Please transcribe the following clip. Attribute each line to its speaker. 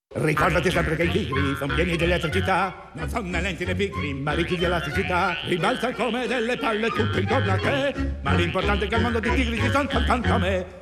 Speaker 1: Ricordati sempre che i tigri sono pieni di elettricità, non sono né lenti né pigri, ma ricchi di elasticità. Ribalta come delle palle tutto intorno a te, ma l'importante è che al mondo dei tigri ci sono soltanto me.